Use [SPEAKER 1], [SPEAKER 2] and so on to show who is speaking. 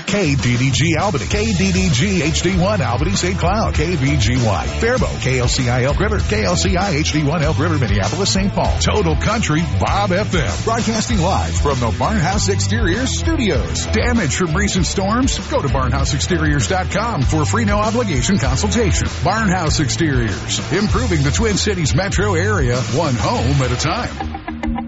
[SPEAKER 1] KDDG Albany, KDDG HD1 Albany St. Cloud, KVGY Faribault, KLCI Elk River, KLCI HD1 Elk River Minneapolis St. Paul. Total Country Bob FM. Broadcasting live from the Barnhouse Exteriors studios. Damage from recent storms? Go to barnhouseexteriors.com for a free no obligation consultation. Barnhouse Exteriors. Improving the Twin Cities metro area, one home at a time.